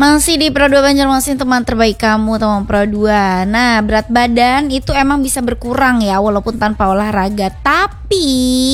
Masih di Pro 2 Banjarmasin, teman terbaik kamu, teman Pro 2. Nah, berat badan itu emang bisa berkurang ya walaupun tanpa olahraga. Tapi